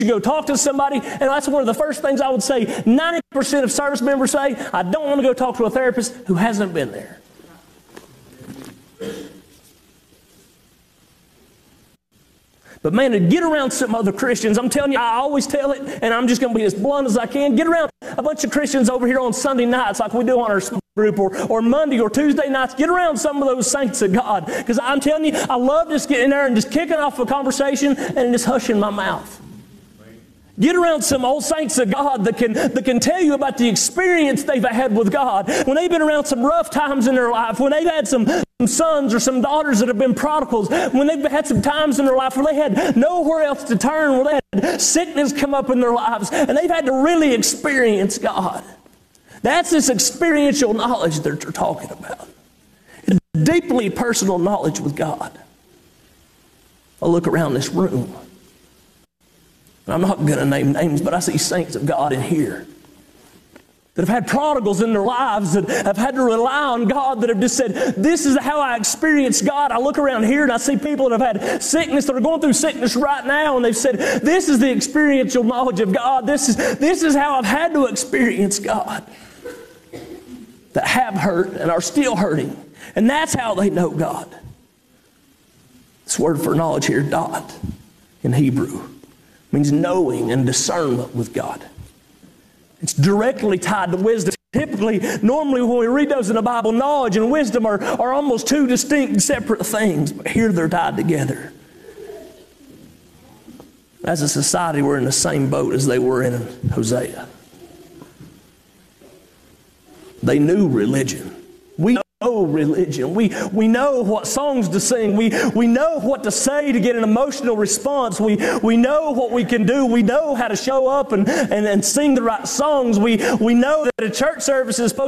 You go talk to somebody, and that's one of the first things I would say. 90% of service members say, I don't want to go talk to a therapist who hasn't been there. But man, to get around some other Christians, I'm telling you, I always tell it, and I'm just going to be as blunt as I can. Get around a bunch of Christians over here on Sunday nights like we do on our small group, or Monday or Tuesday nights. Get around some of those saints of God. Because I'm telling you, I love just getting there and just kicking off a conversation and just hushing my mouth. Get around some old saints of God that can tell you about the experience they've had with God. When they've been around some rough times in their life, when they've had some sons or some daughters that have been prodigals, when they've had some times in their life where they had nowhere else to turn, where they had sickness come up in their lives, and they've had to really experience God. That's this experiential knowledge that they're talking about. It's deeply personal knowledge with God. I look around this room. And I'm not going to name names, but I see saints of God in here that have had prodigals in their lives, that have had to rely on God, that have just said, this is how I experience God. I look around here and I see people that have had sickness, that are going through sickness right now, and they've said, this is the experiential knowledge of God. This is how I've had to experience God. That have hurt and are still hurting. And that's how they know God. This word for knowledge here, dot, in Hebrew, means knowing and discernment with God. It's directly tied to wisdom. Typically, normally when we read those in the Bible, knowledge and wisdom are almost two distinct and separate things. But here they're tied together. As a society, we're in the same boat as they were in Hosea. They knew religion. We know religion. We know what songs to sing. We know what to say to get an emotional response. We know what we can do. We know how to show up and sing the right songs. We know that a church service is supposed